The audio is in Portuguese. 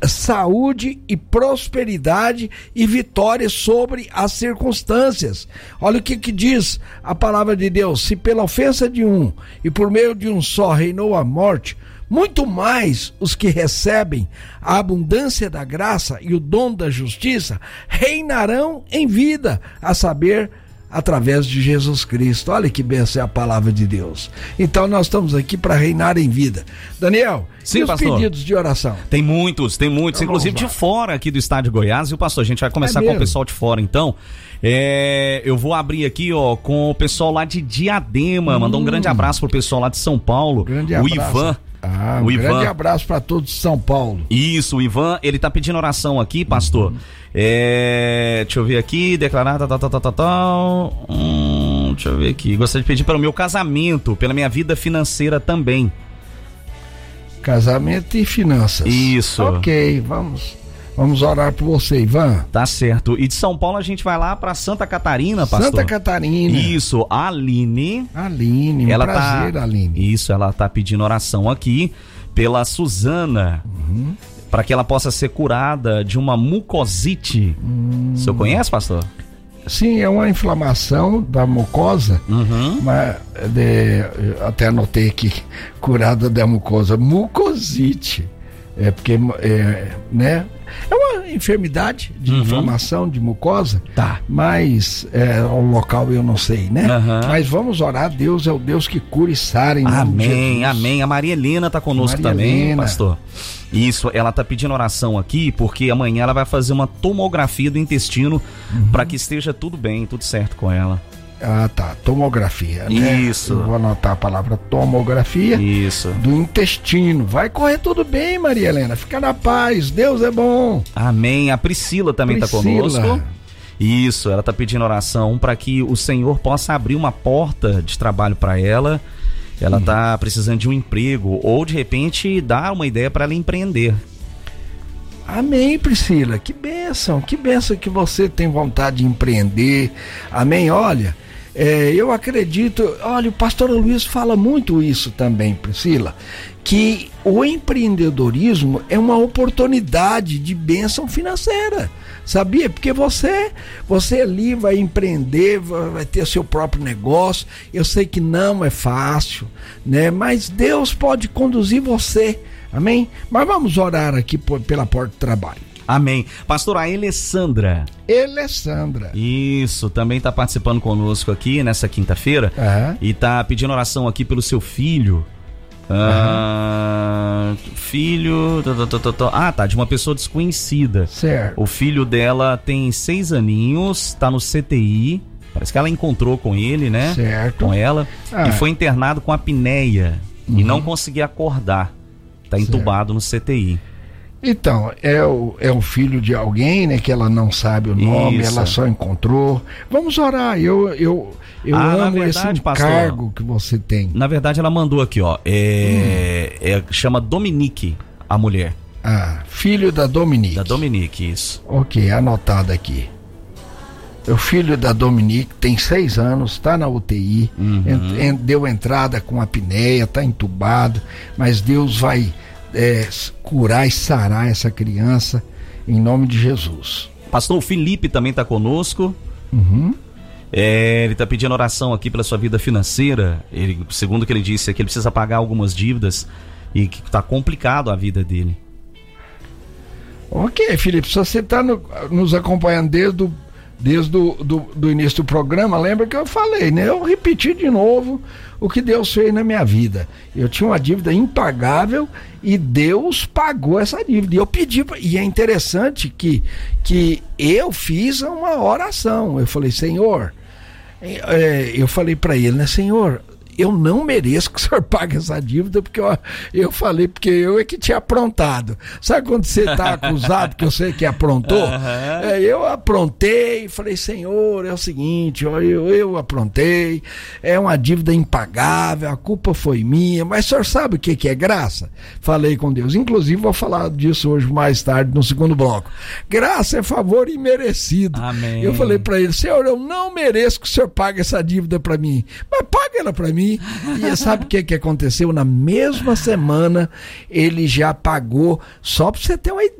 saúde e prosperidade e vitória sobre as circunstâncias. Olha o que diz a palavra de Deus: se pela ofensa de um e por meio de um só reinou a morte, muito mais os que recebem a abundância da graça e o dom da justiça reinarão em vida, a saber, através de Jesus Cristo. Olha que bênção é a palavra de Deus. Então nós estamos aqui para reinar em vida. Daniel, sim, e os pastor, pedidos de oração? Tem muitos, então, inclusive de fora aqui do estado de Goiás. E o pastor, a gente vai começar com o pessoal de fora, então. Eu vou abrir aqui, com o pessoal lá de Diadema. Mandou um grande abraço pro pessoal lá de São Paulo. Grande o abraço. Ivan. Grande abraço para todos de São Paulo. Isso, o Ivan, ele tá pedindo oração aqui, pastor. Deixa eu ver aqui, declarar, deixa eu ver aqui. Gostaria de pedir pelo meu casamento, pela minha vida financeira também. Casamento e finanças. Isso. Ok, vamos orar por você, Ivan. Tá certo. E de São Paulo a gente vai lá pra Santa Catarina, pastor. Santa Catarina. Isso, a Aline, ela prazer, Aline. Isso, ela tá pedindo oração aqui pela Suzana, para que ela possa ser curada de uma mucosite. O senhor conhece, pastor? Sim, é uma inflamação da mucosa, mas até anotei aqui, curada da mucosa, mucosite. É porque, né? É uma enfermidade de inflamação de mucosa, mas o local eu não sei, né? Mas vamos orar, Deus é o Deus que cura e sara em nome de Jesus. Amém. A Maria Helena tá conosco também, pastor. Isso, ela tá pedindo oração aqui porque amanhã ela vai fazer uma tomografia do intestino para que esteja tudo bem, tudo certo com ela. Tomografia, né? Isso. Eu vou anotar a palavra tomografia. Isso. Do intestino. Vai correr tudo bem, Maria Helena. Fica na paz. Deus é bom. Amém. A Priscila também tá conosco. Isso, ela tá pedindo oração para que o Senhor possa abrir uma porta de trabalho para ela. Ela tá precisando de um emprego ou de repente dar uma ideia para ela empreender. Amém, Priscila. Que bênção que você tem vontade de empreender. Amém. Olha, eu acredito, o pastor Luiz fala muito isso também, Priscila, que o empreendedorismo é uma oportunidade de bênção financeira, sabia? Porque você ali vai empreender, vai ter seu próprio negócio. Eu sei que não é fácil, né? Mas Deus pode conduzir você, amém? Mas vamos orar aqui pela porta de trabalho. Amém. Pastora Alessandra. Isso, também está participando conosco aqui nessa quinta-feira. E está pedindo oração aqui pelo seu filho. Filho. De uma pessoa desconhecida. Certo. O filho dela tem 6 aninhos, está no CTI. Parece que ela encontrou com ele, né? Certo. Com ela. E foi internado com apneia. E não conseguia acordar. Está entubado no CTI. Então, é o filho de alguém, né, que ela não sabe o nome, ela só encontrou. Vamos orar, eu amo esse encargo que você tem. Na verdade, ela mandou aqui, chama Dominique, a mulher. Filho da Dominique. Da Dominique, isso. Ok, anotado aqui. O filho da Dominique tem 6 anos, está na UTI, deu entrada com apneia, está entubado, mas Deus vai curar e sarar essa criança em nome de Jesus. Pastor, o Felipe também está conosco. Ele está pedindo oração aqui pela sua vida financeira. Segundo o que ele disse, é que ele precisa pagar algumas dívidas e que está complicado a vida dele. Ok, Felipe, se você está nos acompanhando desde o início do programa, lembra que eu falei, né? Eu repeti de novo o que Deus fez na minha vida. Eu tinha uma dívida impagável e Deus pagou essa dívida. E eu pedi, e é interessante que eu fiz uma oração. Eu falei, Senhor, eu falei para ele, né? Senhor, eu não mereço que o senhor pague essa dívida, porque eu falei, porque eu é que tinha aprontado. Sabe quando você está acusado, que eu sei que aprontou? Eu aprontei, falei, Senhor, é o seguinte, eu aprontei, é uma dívida impagável, a culpa foi minha, mas o senhor sabe o que é graça? Falei com Deus, inclusive vou falar disso hoje mais tarde, no segundo bloco. Graça é favor imerecido. Amém. Eu falei para ele, Senhor, eu não mereço que o senhor pague essa dívida para mim, mas pague ela para mim. E sabe o que aconteceu? Na mesma semana ele já pagou, só para você ter uma ideia.